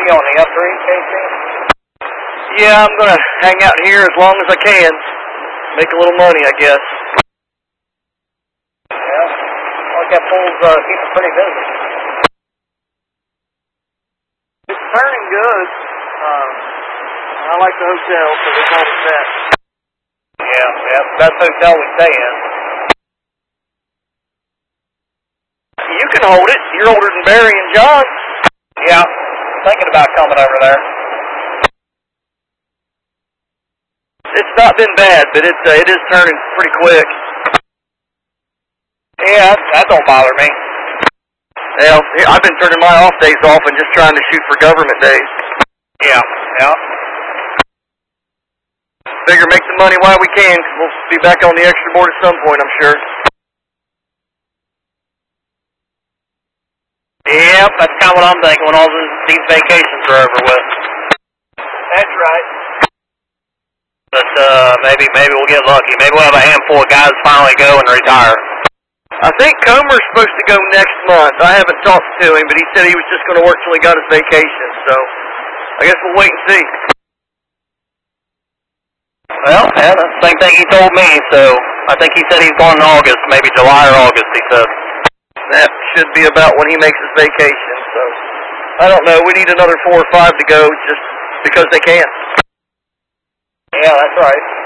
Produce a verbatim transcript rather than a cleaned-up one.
you on the up three, Casey? Yeah, I'm going to hang out here as long as I can. Make a little money, I guess. Yeah. Like that pool's uh, keeping pretty busy. It's turning good. Um, I like the hotel because it's all set. Yeah, yeah. Best hotel we stay in. You can hold it. You're older than Barry and John. Yeah. Thinking about coming over there. It's not been bad, but it's uh, it is turning pretty quick. Yeah, that don't bother me. Well, I've been turning my off days off and just trying to shoot for government days. Yeah, yeah. Figure make the money while we can, because we'll be back on the extra board at some point, I'm sure. Yep, that's kind of what I'm thinking when all these, these vacations are over with. That's right. But uh, maybe maybe we'll get lucky. Maybe we'll have a handful of guys finally go and retire. I think Comer's supposed to go next month. I haven't talked to him, but he said he was just going to work till he got his vacation. So I guess we'll wait and see. Well, yeah, that's the same thing he told me. So I think he said he's going in August, maybe July or August, he said. That should be about when he makes his vacation. So I don't know. We need another four or five to go just because they can. Yeah, that's right.